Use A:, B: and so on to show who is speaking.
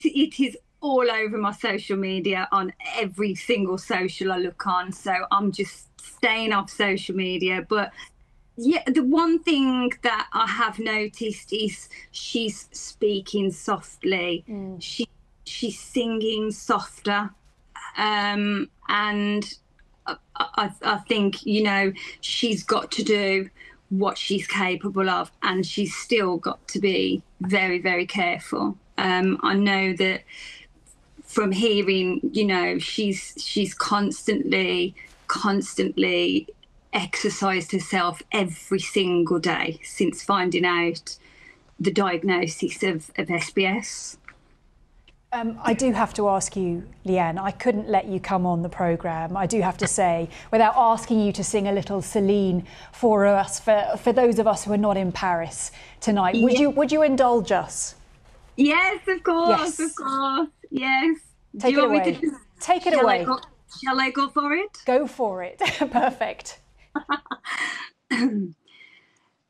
A: it is all over my social media, on every single social I look on. So I'm just staying off social media. But yeah, the one thing that I have noticed is she's speaking softly. She's singing softer. And I think, she's got to do what she's capable of, and she's still got to be very, very careful. I know that from hearing, she's constantly exercised herself every single day since finding out the diagnosis of SBS.
B: I do have to ask you, Leanne, I couldn't let you come on the programme, I do have to say, without asking you to sing a little Celine for us, for those of us who are not in Paris tonight. Would you indulge us?
A: Yes, of course, of course, yes.
B: Take it away. Take it away.
A: Shall I go for it?
B: Go for it. Perfect.